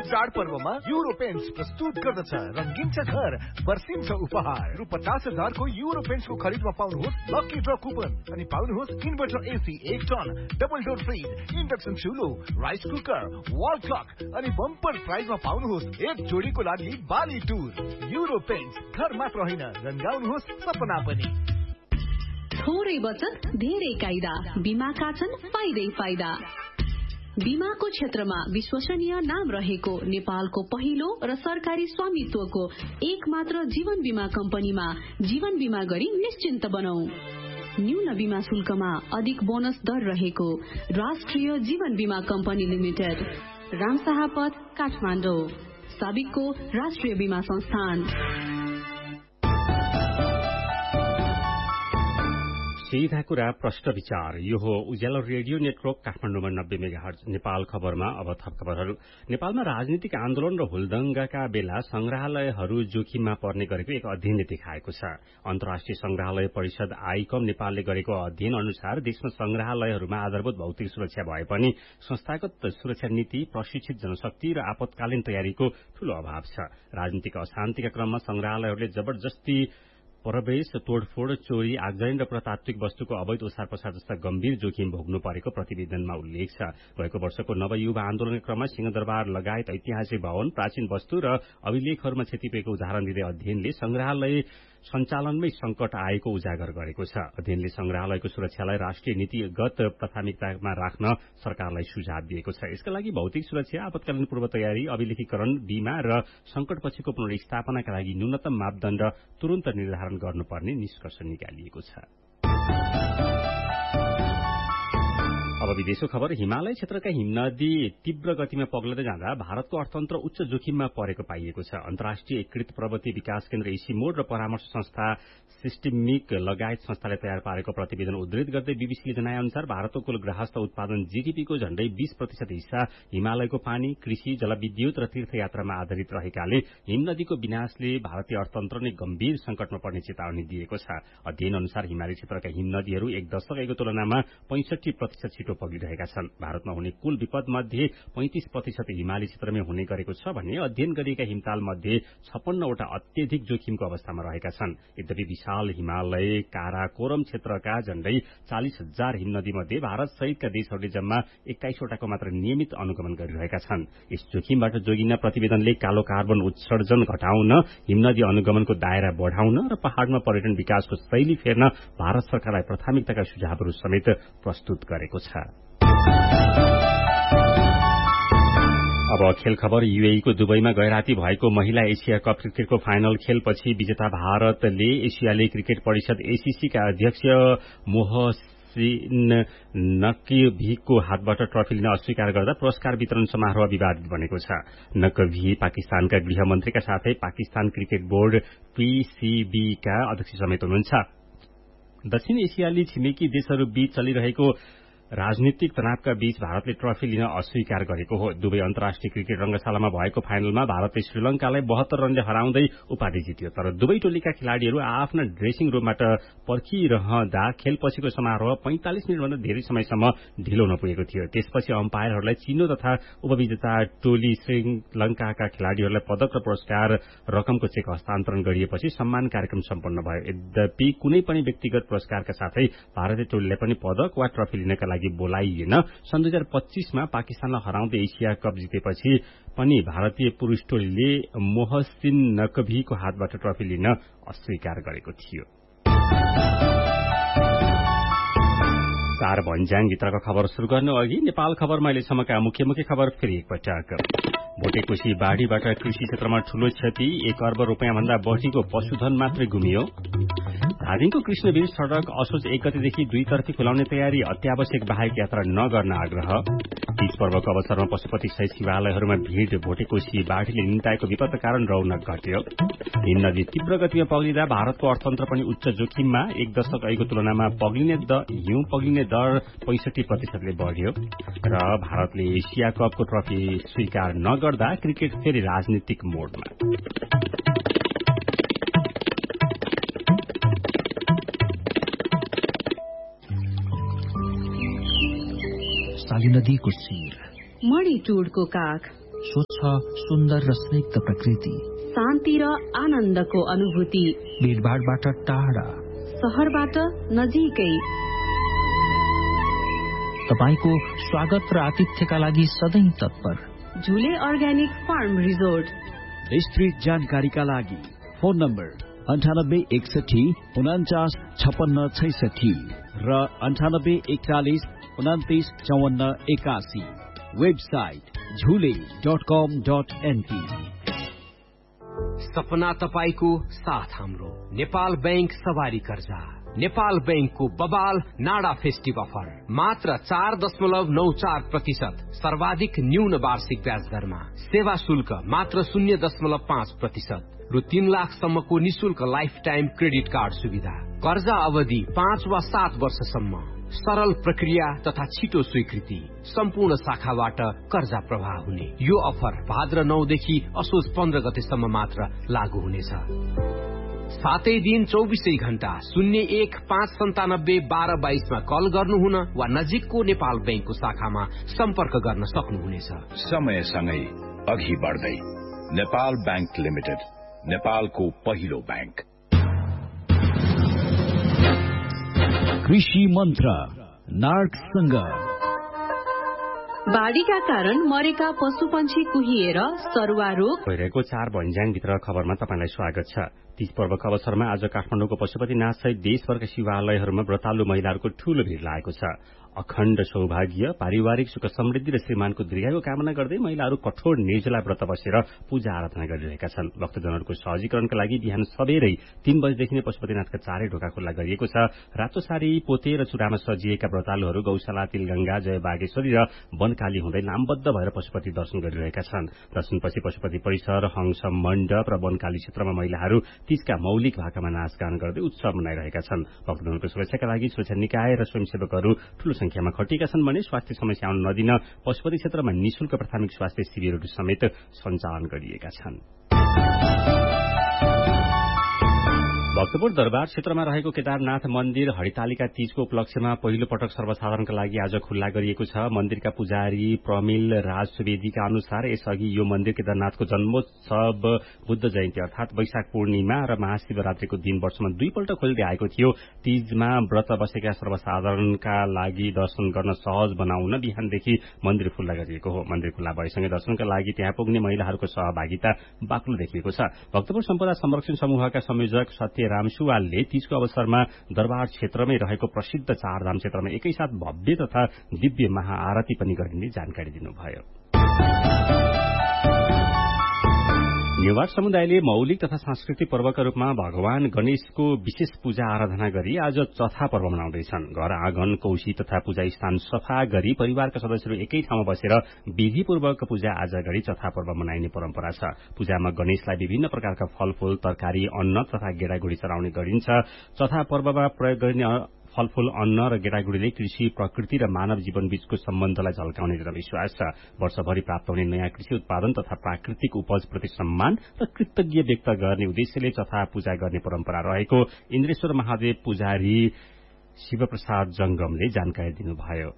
चाडपर्वमा euro paints प्रस्तुत गर्दछ रंगीन छ घर वर्षिन्छ उपहार रु 50,000 को युरो पेन्ट्स को खरिदमा पाउनुहोस् लकी ड्र कुपन अनि पाउनुहोस् inverter AC 1 ton double door fridge induction चुलो rice cooker wall clock अनि बम्पर प्राइजमा पाउनुहोस् एक जोडीको लागि बाली टुर युरो पेन्ट्स घर मात्र होइन रंगाउनुहोस् सपना पनि। थोरै बचत धेरै कायदा बीमाका छन् फाइदै फाइदा। बीमाको क्षेत्रमा विश्वसनीय नाम रहेको नेपालको पहिलो र सरकारी स्वामित्वको एक मात्र जीवन बीमा कम्पनीमा जीवन बीमा गरी निश्चिन्त बनौ। न्यून बीमा शुल्कमा अधिक बोनस दर रहेको राष्ट्रिय जीवन बीमा कम्पनी लिमिटेड, रामशाह पथ, काठमाडौँ। साबिकको राष्ट्रिय बीमा संस्थान। सीधा कुरा प्रश्न विचार। यो हो उज्यालो रेडियो नेटवर्क काठमाडौँमा 90 मेगाहर्ज। नेपाल खबरमा अब थप खबरहरू। नेपालमा राजनीतिक आन्दोलन र हुलदंगाका बेला संग्रहालयहरू जोखिममा पर्ने गरेको एक अध्ययनले देखाएको छ। अन्तर्राष्ट्रिय संग्रहालय परिषद आइकम नेपालले गरेको अध्ययन अनुसार देशमा संग्रहालयहरूमा आधारभूत भौतिक सुरक्षा भए पनि संस्थागत सुरक्षा नीति, प्रशिक्षित जनशक्ति र आपतकालीन तयारीको ठूलो अभाव छ। राजनीतिक अशान्तिका क्रममा संग्रहालयहरूले जबरजस्ती प्रवेश, तोडफोड़, चोरी, आगजनी र पुरातात्विक वस्तुको अवैध ओसार पसार जस्ता गम्भीर जोखिम भोग्नु परेको प्रतिवेदनमा उल्लेख छ। गएको वर्षको नवयुवा आन्दोलनका क्रममा सिंहदरबार लगायत ऐतिहासिक भवन, प्राचीन वस्तु र अभिलेखहरूमा क्षति पुगेको उदाहरण दिँदै अध्ययनले संग्रहालय सञ्चालनमै संकट आएको उजागर गरेको छ। अध्ययनले संग्रहालयको सुरक्षालाई राष्ट्रिय नीतिगत प्राथमिकतामा राख्न सरकारलाई सुझाव दिएको छ। यसका लागि भौतिक सुरक्षा, आपतकालीन पूर्व तयारी, अभिलेखीकरण, बीमा र संकटपछिको पुनर्स्थापनाका लागि न्यूनतम मापदण्ड तुरन्त निर्धारण गर्नुपर्ने निष्कर्ष निकालिएको छ। अब विदेशको खबर। हिमालय क्षेत्रका हिमनदी तीव्र गतिमा पग्लदै जाँदा भारतको अर्थतन्त्र उच्च जोखिममा परेको पाइएको छ। अन्तर्राष्ट्रिय एकीकृत प्रवृत्ति विकास केन्द्र एसिमोड र परामर्श संस्था सिस्टमिक लगायत संस्थाले तयार पारेको प्रतिवेदन उद्धृत गर्दै बीबीसीले जनाए अनुसार भारतको कुल गृहस्थ उत्पादन जीडीपीको झण्डै 20% हिस्सा हिमालयको पानी, कृषि, जलविद्युत र तीर्थयात्रामा आधारित रहेकाले हिमनदीको विनाशले भारतीय अर्थतन्त्र नै गम्भीर संकटमा पर्ने चेतावनी दिएको छ। अध्ययन अनुसार हिमाली क्षेत्रका हिमनदीहरू एक दशकको तुलनामा 65% छिटो पगिरहेका छन्। भारतमा हुने कुल विपद मध्ये 35% हिमाली क्षेत्रमै हुने गरेको छ भने अध्ययन गरिएका हिमताल मध्ये 56 वटा अत्यधिक जोखिमको अवस्थामा रहेका छन्। यद्यपि विशाल हिमालय काराकोरम क्षेत्रका झण्डै 40,000 हिमनदी मध्ये भारत सहितका देशहरूले जम्मा 21 वटाको मात्र नियमित अनुगमन गरिरहेका छन्। यस जोखिमबाट जोगिन प्रतिवेदनले कालो कार्बन उत्सर्जन घटाउन, हिमनदी अनुगमनको दायरा बढ़ाउन र पहाड़मा पर्यटन विकासको शैली फेर्न भारत सरकारलाई प्राथमिकताका सुझावहरू समेत प्रस्तुत गरेको छ। अब खेल खबर। यूएईको दुबईमा गैराती भएको महिला एशिया कप क्रिकेटको फाइनल खेलपछि विजेता भारतले एशियाली क्रिकेट परिषद एसीसीका अध्यक्ष मोहसिन नकभीको हातबाट ट्रफी लिन अस्वीकार गर्दा पुरस्कार वितरण समारोह विवादित बनेको छ। नकभी पाकिस्तानका गृहमन्त्रीका साथै पाकिस्तान क्रिकेट बोर्ड पीसीबीका अध्यक्ष समेत हुनुहुन्छ। दक्षिण एशियाली छिमेकी देशहरू बीच चलिरहेको राजनीतिक तनावका बीच भारतले ट्रफी लिन अस्वीकार गरेको हो। दुबई अन्तर्राष्ट्रिय क्रिकेट रंगशालामा भएको फाइनलमा भारतले श्रीलंकालाई 72 रनले हराउँदै उपाधि जित्यो। तर दुवै टोलीका खेलाड़ीहरू आफ्ना ड्रेसिङ रूमबाट पर्खिरहँदा खेलपछिको समारोह 45 मिनटभन्दा धेरै समयसम्म ढिलो हुन पुगेको थियो। त्यसपछि अम्पायरहरूलाई चिनो तथा उपविजेता टोली श्रीलंकाका खेलाड़ीहरूलाई पदक र पुरस्कार रकमको चेक हस्तान्तरण गरिएपछि सम्मान कार्यक्रम सम्पन्न भयो। यद्यपि कुनै पनि व्यक्तिगत पुरस्कारका साथै भारतीय टोलीलाई पनि पदक वा ट्रफी लिनका लागि बोलाइएन। सन् 2025 मा पाकिस्तानलाई हराउँदै एशिया कप जितेपछि पनि भारतीय पुरुष टोलीले मोहसिन नकभीको हातबाट ट्रफी लिन अस्वीकार गरेको थियो। चार भन्ज्याङ भित्रको खबर शुरू गर्नु अघि नेपाल खबरमा अहिलेसम्मका मुख्य खबर फेरि एकपटक। भोटेकोशी बाढ़ीबाट कृषि क्षेत्रमा ठूलो क्षति, 1 अर्ब रुपियाँ भन्दा बढ़ीको पशुधन मात्रै गुमियो। धादिङको कृष्णवीर सड़क असोज 1 गतेदेखि 2 तर्फी खुलाउने तयारी, अत्यावश्यक बाहेक यात्रा नगर्न आग्रह। तीज पर्वको अवसरमा पशुपति सहित शिवालयहरूमा भीड़, भोटेकोशी बाढ़ीले निम्ताएको विपदका कारण रौनक घट्यो। हिमनदी तीव्र गतिमा पग्लिँदा भारतको अर्थतन्त्र पनि उच्च जोखिममा, 1 दशक अघिको तुलनामा हिउँ पग्लिने दर 65%ले बढ़्यो। र भारतले एशिया कपको ट्रफी स्वीकार नगर्दा क्रिकेट फेरि राजनीतिक मोडमा। साली नदीको शिर, मणिटुडको काख, स्वच्छ, सुन्दर र स्निग्ध प्रकृति, शान्ति र आनन्दको अनुभूति, भीडभाडबाट टाढा, शहरबाट नजिकै। तपाईको स्वागत र आतिथ्यका लागि सधैँ तत्पर। झुले अर्ग्यानिक फार्म रिजोर्ट। विस्तृत जानकारीका लागि फोन नम्बर 9861495666 र 9841299481। वेबसाइट झुले.com.np। सपना तपाईको साथ हाम्रो नेपाल बैंक सवारी कर्जा। नेपाल बैंकको बबाल नाडा फेस्टिभ अफर मात्र 4.94% सर्वाधिक न्यून वार्षिक ब्याज दरमा, सेवा शुल्क मात्र 0.5% रु 3 लाखसम्मको निशुल्क लाइफ टाइम क्रेडिट कार्ड सुविधा, कर्जा अवधि 5 वा 7 वर्षसम्म, सरल प्रक्रिया तथा छिटो स्वीकृति, सम्पूर्ण शाखाबाट कर्जा प्रवाह हुने। यो अफर भाद्र 9 देखि असोज 15 गतेसम्म मात्र लागू हुनेछ। 7 दिन 24 घण्टा 0159721222 मा कल गर्नुहुन वा नजिकको नेपाल बैंकको शाखामा सम्पर्क गर्न सक्नुहुनेछ। समयसँगै अघि बढ्दै नेपाल बैंक लिमिटेड, नेपालको पहिलो बैंक। कृषि मन्त्र नार्कसँग। बाढीका कारण मरेका पशुपन्छी कुहिएर सरुवा रोग भइरहेको 4 भन्ज्याङभित्र खबरमा तपाईलाई स्वागत छ। तीज पर्वको अवसरमा आज काठमाडौँको पशुपतिनाथ सहित देशभरका शिवालयहरूमा व्रतालु महिलाहरूको ठूलो भीड़ लागेको छ। अखण्ड सौभाग्य, पारिवारिक सुख समृद्धि र श्रीमानको दीर्घायु कामना गर्दै महिलाहरू कठोर निर्जला व्रत बसेर पूजा आराधना गरिरहेका छन्। भक्तजनहरूको सहजीकरणका लागि बिहान सबेरै 3 बजेदेखि नै पशुपतिनाथका चारै ढोका खुल्ला गरिएको छ। रातो सारी, पोते र चुरामा सजिएका व्रतालुहरू गौशाला, तिलगंगा, जय बागेश्वरी र वनकाली हुँदै नामबद्ध भएर पशुपति दर्शन गरिरहेका छन्। दर्शनपछि पशुपति परिसर, हंस मण्डप र वनकाली क्षेत्रमा महिलाहरू तीजका मौलिक भाकामा नाचगान गर्दै उत्सव मनाइरहेका छन्। भक्तजनको सुरक्षाका लागि सुरक्षा निकाय र स्वयंसेवकहरू ठूलो संख्यामा खटिएका छन् भने स्वास्थ्य समस्या आउन नदिन पशुपति क्षेत्रमा निशुल्क प्राथमिक स्वास्थ्य शिविरहरू समेत सञ्चालन गरिएका छन्। भक्तपुर दरबार क्षेत्रमा रहेको केदारनाथ मन्दिर हरितालिका तीजको उपलक्ष्यमा पहिलो पटक सर्वसाधारणका लागि आज खुल्ला गरिएको छ। मन्दिरका पुजारी प्रमिल राज सुवेदीका अनुसार यसअघि यो मन्दिर केदारनाथको जन्मोत्सव, बुद्ध जयन्ती अर्थात वैशाख पूर्णिमा र महाशिवरात्रिको दिन वर्षमा 2 पल्ट खोल्दै आएको थियो। तीजमा व्रत बसेका सर्वसाधारणका लागि दर्शन गर्न सहज बनाउन बिहानदेखि मन्दिर खुल्ला गरिएको हो। मन्दिर खुल्ला भएसँगै दर्शनका लागि त्यहाँ पुग्ने महिलाहरूको सहभागिता बाक्लो देखिएको छ। भक्तपुर सम्पदा संरक्षण समूहका संयोजक सत्य रामसुवालले तीजको अवसरमा दरबार क्षेत्रमै रहेको प्रसिद्ध चारधाम क्षेत्रमा एकैसाथ भव्य तथा दिव्य महाआरती पनि गरिने जानकारी दिनुभयो। नेवार समुदायले मौलिक तथा सांस्कृतिक पर्वका रूपमा भगवान गणेशको विशेष पूजा आराधना गरी आज चौथा पर्व मनाउँदैछन्। घर आँगन, कौशी तथा पूजा स्थान सफा गरी परिवारका सदस्यहरू एकै ठाउँमा बसेर विधिपूर्वक पूजा आज गरी चौथा पर्व मनाइने परम्परा छ। पूजामा गणेशलाई विभिन्न प्रकारका फलफूल, तरकारी, अन्न तथा गेडागुडी चढाउने गरिन्छ। चौथा पर्वमा प्रयोग गरिने फलफूल, अन्न र गेडागुडीले कृषि, प्रकृति र मानव जीवन बीचको सम्बन्धलाई झल्काउने जनविश्वास छ। वर्षभरि प्राप्त हुने नयाँ कृषि उत्पादन तथा प्राकृतिक उपजप्रति सम्मान र कृतज्ञ व्यक्त गर्ने उद्देश्यले चौथा पूजा गर्ने परम्परा रहेको इन्द्रेश्वर महादेव पुजारी शिवप्रसाद जंगमले जानकारी दिनुभयो।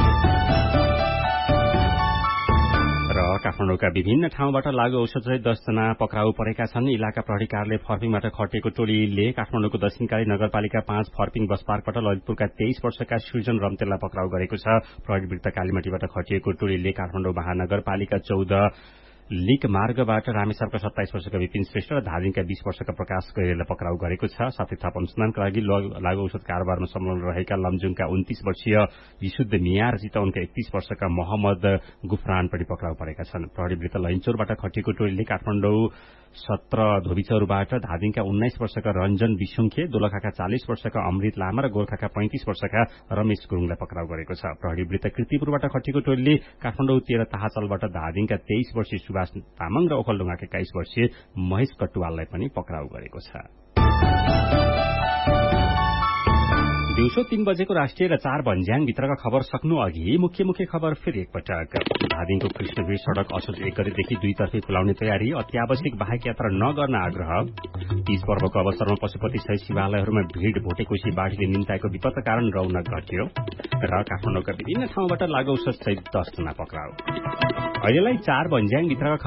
र काठमाडौँका विभिन्न ठाउँबाट लागू औषधसहित 10 जना पक्राउ परेका छन्। इलाका प्रहरी कार्यालय फर्पिङबाट खटिएको टोलीले काठमाडौँको दक्षिणकाली नगरपालिका 5 फर्पिङ बस पार्कबाट ललितपुरका 23 वर्षका सृजन रम्तेललाई पक्राउ गरेको छ। प्रहरी वृत्त कालीमटीबाट खटिएको टोलीले काठमाडौँ महानगरपालिका 14 लिक मार्गबाट रामेश्वरका 27 वर्षका विपिन श्रेष्ठ र धादिङका 20 वर्षका प्रकाश गैरेलाई पक्राउ गरेको छ। साथै थप अनुसन्धानका लागि लागू औषध कारोबारमा संलग्न रहेका लमजुङका 29 वर्षीय विशुद्ध मिया र चितवनका 31 वर्षका मोहम्मद गुफरान पनि पक्राउ परेका छन्। प्रहरी वृत्त लैनचौरबाट खटिएको टोलीले काठमाडौँ 17 धोबीचौरबाट धादिङका 19 वर्षका रञ्जन विसुङखे, दोलखाका 40 वर्षका अमृत लामा र गोर्खाका 35 वर्षका रमेश गुरुङलाई पक्राउ गरेको छ। प्रहरी वृत्त कृतिपुरबाट खटिएको टोलीले काठमाडौँ 13 ताहाचलबाट धादिङका 23 वर्षीय सुभाष तामाङ र ओखलढुङ्गाका 21 वर्षीय महेश कटुवाललाई पनि पक्राउ गरेको छ। दिउँसो 3 बजेको राष्ट्रिय र 4 भन्ज्याङ भित्रका खबर सक्नु अघि मुख्य खबर फेरि एकपटक। धादिङको कृष्णवीर सड़क असोज 1 गतेदेखि दुईतर्फी खुलाउने तयारी, अत्यावश्यक बाहेक यात्रा नगर्न आग्रह। तीज पर्वको अवसरमा पशुपति सहित शिवालयहरूमा भीड़ भोटेकोशी बाढ़ीले निम्ताएको विपदका कारण रौनक घट्यो र काठमाडौँका विभिन्न ठाउँबाट लागु औषध सहित 10 जना पक्राउ। अहिलेलाई 4 भन्ज्याङ भित्रका